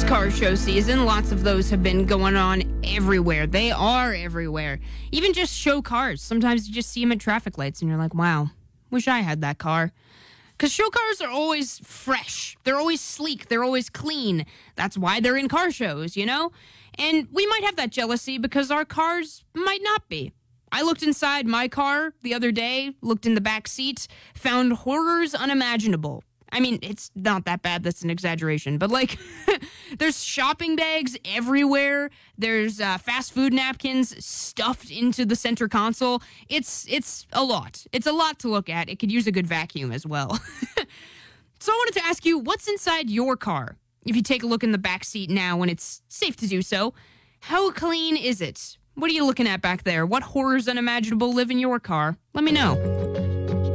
It's car show season. Lots of those have been going on everywhere. They are everywhere. Even just show cars. Sometimes you just see them at traffic lights and you're like, wow, wish I had that car. Because show cars are always fresh. They're always sleek. They're always clean. That's why they're in car shows, you know? And we might have that jealousy because our cars might not be. I looked inside my car the other day, looked in the back seat, found horrors unimaginable. I mean, it's not that bad. That's an exaggeration. But, like, there's shopping bags everywhere. There's fast food napkins stuffed into the center console. It's a lot. It's a lot to look at. It could use a good vacuum as well. So I wanted to ask you, what's inside your car? If you take a look in the back seat now when it's safe to do so, how clean is it? What are you looking at back there? What horrors unimaginable live in your car? Let me know.